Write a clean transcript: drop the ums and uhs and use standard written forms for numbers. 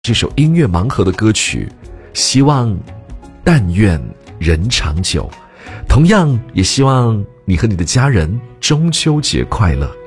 这首音乐盲盒的歌曲，希望但愿人长久，同样也希望你和你的家人中秋节快乐。